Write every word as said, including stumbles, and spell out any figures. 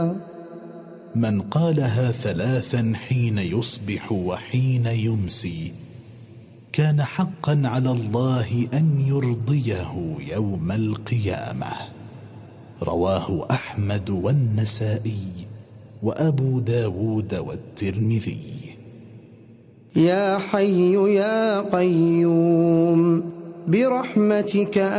من قالها ثلاثا حين يصبح وحين يمسي كان حقا على الله أن يرضيه يوم القيامة. رواه أحمد والنسائي وأبو داود والترمذي. يا حي يا قيوم برحمتك